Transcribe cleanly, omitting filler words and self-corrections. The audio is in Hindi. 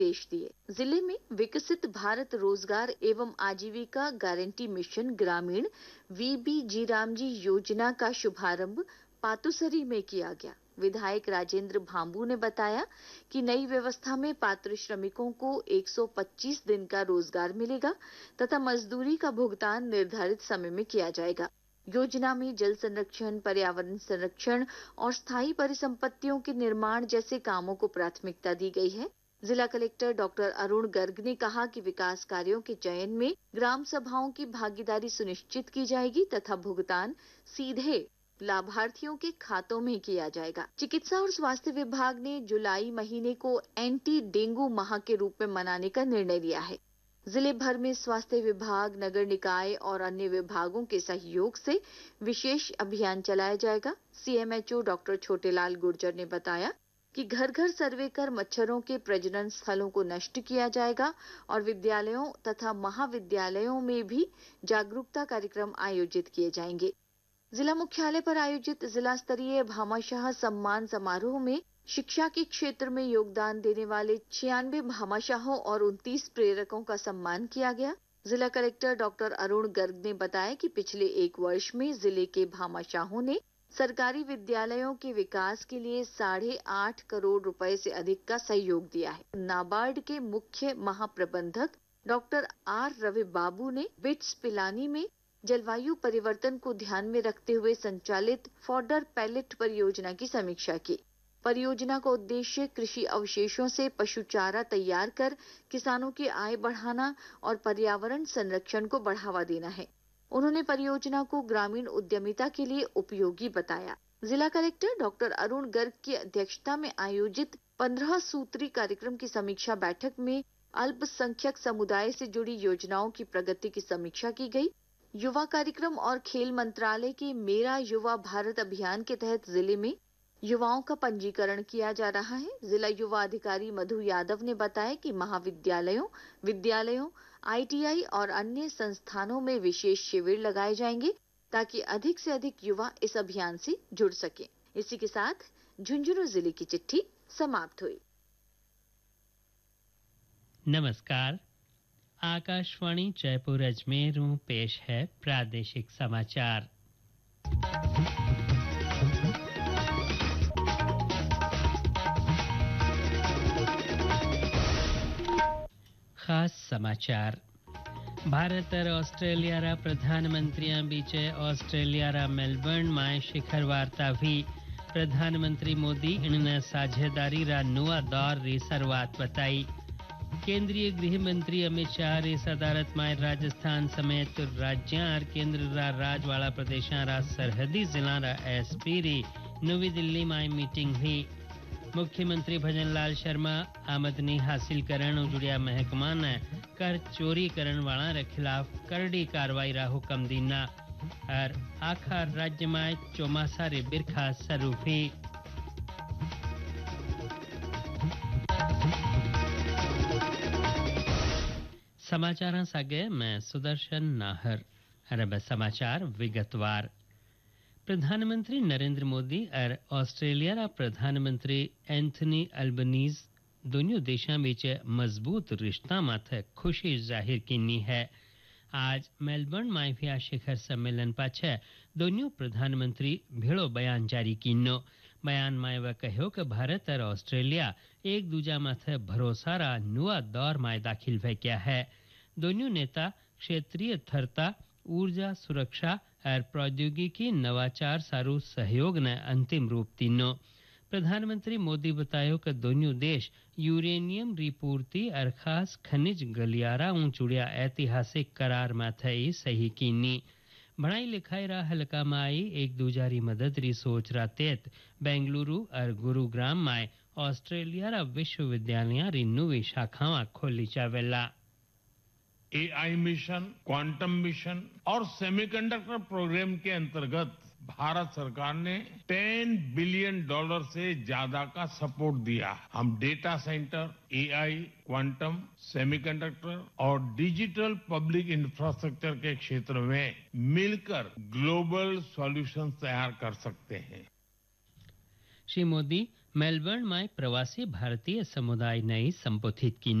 निर्देश दिए। जिले में विकसित भारत रोजगार एवं आजीविका गारंटी मिशन ग्रामीण VBG रामजी योजना का शुभारंभ पातुसरी में किया गया। विधायक राजेंद्र भांबू ने बताया कि नई व्यवस्था में पात्र श्रमिकों को 125 दिन का रोजगार मिलेगा तथा मजदूरी का भुगतान निर्धारित समय में किया जाएगा। योजना में जल संरक्षण, पर्यावरण संरक्षण और स्थायी परिसंपत्तियों के निर्माण जैसे कामों को प्राथमिकता दी गई है। जिला कलेक्टर डॉक्टर अरुण गर्ग ने कहा कि विकास कार्यों के चयन में ग्राम सभाओं की भागीदारी सुनिश्चित की जाएगी तथा भुगतान सीधे लाभार्थियों के खातों में किया जाएगा। चिकित्सा और स्वास्थ्य विभाग ने जुलाई महीने को एंटी डेंगू माह के रूप में मनाने का निर्णय लिया है। जिले भर में स्वास्थ्य विभाग, नगर निकाय और अन्य विभागों के सहयोग से विशेष अभियान चलाया जाएगा। CMHO डॉक्टर छोटेलाल गुर्जर ने बताया कि घर घर सर्वे कर मच्छरों के प्रजनन स्थलों को नष्ट किया जाएगा और विद्यालयों तथा महाविद्यालयों में भी जागरूकता कार्यक्रम आयोजित किए जाएंगे। जिला मुख्यालय पर आयोजित जिला स्तरीय भामाशाह सम्मान समारोह में शिक्षा के क्षेत्र में योगदान देने वाले 96 भामाशाहों और 29 प्रेरकों का सम्मान किया गया। जिला कलेक्टर डॉक्टर अरुण गर्ग ने बताया कि पिछले एक वर्ष में जिले के भामाशाहों ने सरकारी विद्यालयों के विकास के लिए 8.5 करोड़ रुपए से अधिक का सहयोग दिया है। नाबार्ड के मुख्य महाप्रबंधक डॉक्टर R रवि बाबू ने बिट्स पिलानी में जलवायु परिवर्तन को ध्यान में रखते हुए संचालित फॉडर पैलेट परियोजना की समीक्षा की। परियोजना का उद्देश्य कृषि अवशेषों से पशु चारा तैयार कर किसानों की आय बढ़ाना और पर्यावरण संरक्षण को बढ़ावा देना है। उन्होंने परियोजना को ग्रामीण उद्यमिता के लिए उपयोगी बताया। जिला कलेक्टर डॉक्टर अरुण गर्ग की अध्यक्षता में आयोजित 15 सूत्री कार्यक्रम की समीक्षा बैठक में अल्पसंख्यक समुदाय से जुड़ी योजनाओं की प्रगति की समीक्षा की गई। युवा कार्यक्रम और खेल मंत्रालय के मेरा युवा भारत अभियान के तहत जिले में युवाओं का पंजीकरण किया जा रहा है। जिला युवा अधिकारी मधु यादव ने बताया कि महाविद्यालयों, विद्यालयों, ITI और अन्य संस्थानों में विशेष शिविर लगाए जाएंगे ताकि अधिक से अधिक युवा इस अभियान से जुड़ सकें। इसी के साथ झुंझुनू जिले की चिट्ठी समाप्त हुई। नमस्कार, आकाशवाणी जयपुर अजमेर में पेश है प्रादेशिक समाचार। खास समाचार। भारत और ऑस्ट्रेलिया प्रधानमंत्रियों बीच ऑस्ट्रेलिया मेलबर्न में शिखर वार्ता हुई। प्रधानमंत्री मोदी इन साझेदारी रा नुआ दौर री शुरुआत बताई। केंद्रीय गृह मंत्री अमित शाह री सदारत में राजस्थान समेत राज्य और केंद्र रा राजवाड़ा प्रदेशों रा सरहदी जिला रा SP री नवी दिल्ली में मीटिंग हुई। मुख्यमंत्री भजनलाल शर्मा आमदनी हासिल करण जुड़िया महकमा ने कर चोरी करण वाला रे खिलाफ करड़ी कार्रवाई रा हुक्म दीना और आखिर राज्य में चौमासा रे बिरखा शुरू हुई। समाचार सागे मैं सुदर्शन नाहर। अरब समाचार विगतवार। प्रधानमंत्री नरेंद्र मोदी और ऑस्ट्रेलिया प्रधानमंत्री एंथनी अल्बनीज दोनों देशों बीच मजबूत रिश्ता माथे खुशी जाहिर की है। आज मेलबर्न में हुआ शिखर सम्मेलन पाछे दोनों प्रधानमंत्री भेड़ो बयान जारी कीनो। बयान में वह कहो कि भारत और ऑस्ट्रेलिया एक दूजा माथे भरोसा रा नुआ दौर में दाखिल भ गया है। दोनों नेता क्षेत्रीय स्थिरता, ऊर्जा सुरक्षा और प्रौद्योगिकी नवाचार सारू सहयोग ने अंतिम रूप तीनो। प्रधानमंत्री मोदी बतायो कि दोनों देश यूरेनियम रिपूर्ति और खास खनिज गलियारा जुड़िया ऐतिहासिक करार माथे सही कीनी। बढ़ाई लिखाई रा हल्का माई एक दूजारी मदद री सोच रा तेत बेंगलुरु और गुरुग्राम में ऑस्ट्रेलिया रा विश्वविद्यालय री नवी शाखावां खोली जावेला। AI मिशन, क्वांटम मिशन और सेमीकंडक्टर प्रोग्राम के अंतर्गत भारत सरकार ने $10 बिलियन से ज्यादा का सपोर्ट दिया। हम data centre, AI, quantum, semiconductor और डिजिटल पब्लिक इंफ्रास्ट्रक्चर के क्षेत्र में मिलकर ग्लोबल सॉल्यूशंस तैयार कर सकते हैं। श्री मोदी मेलबर्न में प्रवासी भारतीय समुदाय ने संबोधित की